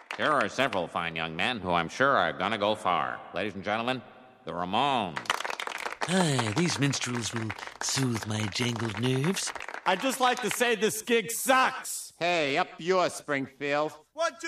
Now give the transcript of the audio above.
There are several fine young men who I'm sure are gonna go far. Ladies and gentlemen, the Ramones. Aye, these minstrels will soothe my jangled nerves. I'd just like to say this gig sucks. Hey, up yours, Springfield. 1, 2,